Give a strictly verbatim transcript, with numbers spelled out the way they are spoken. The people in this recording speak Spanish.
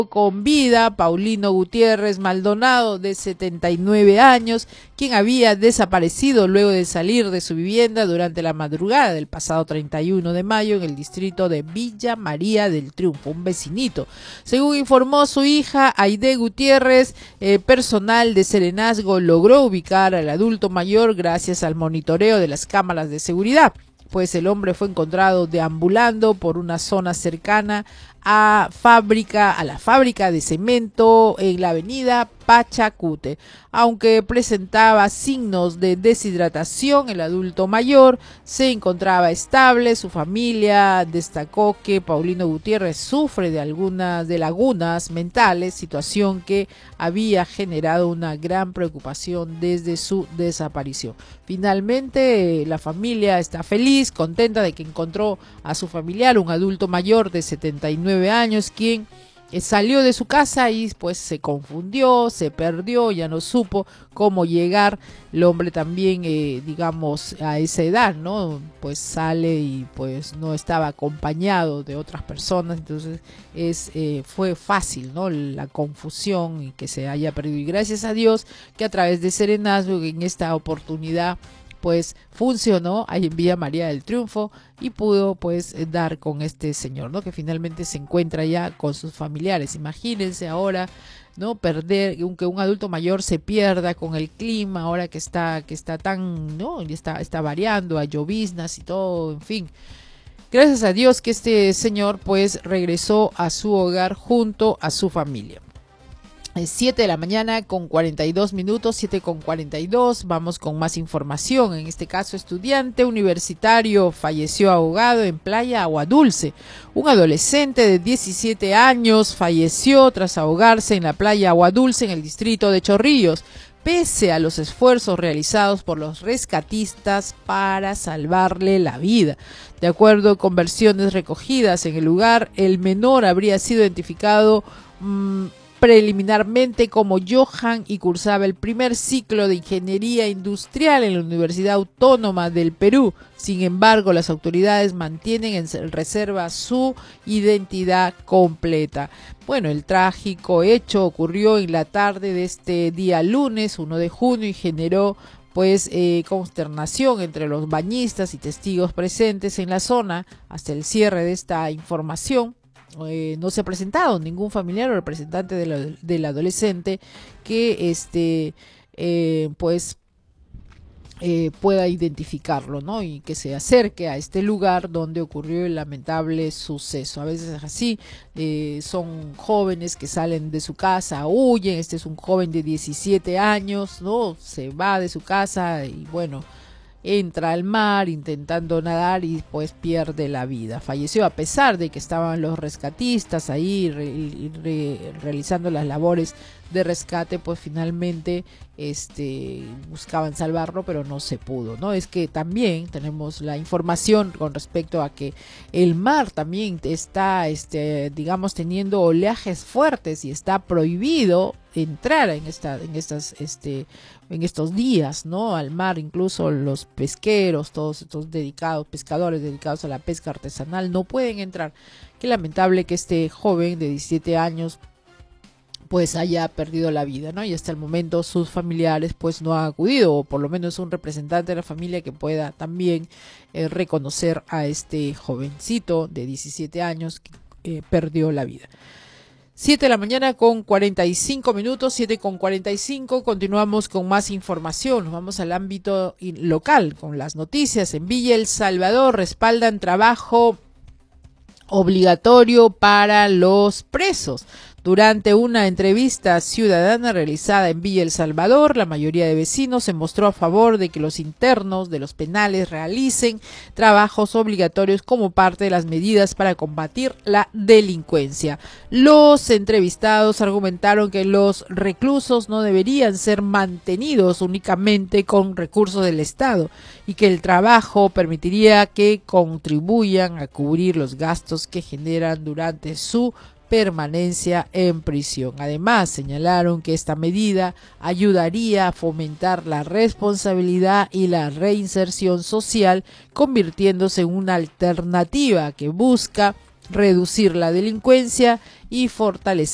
con vida Paulino Gutiérrez Maldonado, de setenta y nueve años, quien había desaparecido luego de salir de su vivienda durante la madrugada del pasado treinta y uno de mayo en el distrito de Villa María del Triunfo, un vecinito. Según informó su hija Aide Gutiérrez, eh, personal de Serenazgo logró ubicar al adulto mayor gracias al monitoreo de las cámaras de seguridad, pues el hombre fue encontrado deambulando por una zona cercana a fábrica, a la fábrica de cemento en la avenida Pachacute. Aunque presentaba signos de deshidratación, el adulto mayor se encontraba estable. Su familia destacó que Paulino Gutiérrez sufre de algunas de lagunas mentales, situación que había generado una gran preocupación desde su desaparición. Finalmente, la familia está feliz, contenta de que encontró a su familiar, un adulto mayor de setenta y nueve años, quien salió de su casa y pues se confundió, se perdió, ya no supo cómo llegar. El hombre también, eh, digamos, a esa edad, ¿no? Pues sale y pues no estaba acompañado de otras personas, entonces es eh, fue fácil, ¿no? La confusión y que se haya perdido. Y gracias a Dios que a través de Serenazgo en esta oportunidad pues funcionó ahí en Villa María del Triunfo y pudo pues dar con este señor, ¿no? Que finalmente se encuentra ya con sus familiares. Imagínense ahora, ¿no? Perder, que un adulto mayor se pierda con el clima, ahora que está, que está tan, ¿no? Y está, está variando, a lloviznas y todo, en fin. Gracias a Dios que este señor pues regresó a su hogar junto a su familia. siete de la mañana con cuarenta y dos minutos, siete con cuarenta y dos, vamos con más información. En este caso, estudiante universitario falleció ahogado en Playa Agua Dulce. Un adolescente de diecisiete años falleció tras ahogarse en la Playa Agua Dulce en el distrito de Chorrillos, pese a los esfuerzos realizados por los rescatistas para salvarle la vida. De acuerdo con versiones recogidas en el lugar, el menor habría sido identificado mmm, preliminarmente como Johan y cursaba el primer ciclo de Ingeniería Industrial en la Universidad Autónoma del Perú. Sin embargo, las autoridades mantienen en reserva su identidad completa. Bueno, el trágico hecho ocurrió en la tarde de este día lunes, uno de junio, y generó pues eh, consternación entre los bañistas y testigos presentes en la zona. Hasta el cierre de esta información, Eh, no se ha presentado ningún familiar o representante de la, del adolescente que este eh, pues eh, pueda identificarlo, ¿no? Y que se acerque a este lugar donde ocurrió el lamentable suceso. A veces es así, eh, son jóvenes que salen de su casa, huyen. Este es un joven de diecisiete años, ¿no? Se va de su casa y bueno, entra al mar intentando nadar y pues pierde la vida. Falleció a pesar de que estaban los rescatistas ahí re, re, realizando las labores de rescate, pues finalmente este buscaban salvarlo, pero no se pudo, ¿no? Es que también tenemos la información con respecto a que el mar también está, este, digamos, teniendo oleajes fuertes y está prohibido entrar en esta, en estas, este, en estos días, ¿no? Al mar, incluso los pesqueros, todos estos dedicados, pescadores dedicados a la pesca artesanal, no pueden entrar. Qué lamentable que este joven de diecisiete años pues haya perdido la vida, ¿no? Y hasta el momento sus familiares pues no han acudido, o por lo menos un representante de la familia que pueda también eh, reconocer a este jovencito de diecisiete años que eh, perdió la vida. siete de la mañana con cuarenta y cinco minutos, siete con cuarenta y cinco, continuamos con más información. Nos vamos al ámbito local con las noticias. En Villa El Salvador respaldan trabajo obligatorio para los presos. Durante una entrevista ciudadana realizada en Villa El Salvador, la mayoría de vecinos se mostró a favor de que los internos de los penales realicen trabajos obligatorios como parte de las medidas para combatir la delincuencia. Los entrevistados argumentaron que los reclusos no deberían ser mantenidos únicamente con recursos del Estado y que el trabajo permitiría que contribuyan a cubrir los gastos que generan durante su permanencia en prisión. Además, señalaron que esta medida ayudaría a fomentar la responsabilidad y la reinserción social, convirtiéndose en una alternativa que busca reducir la delincuencia y fortalecer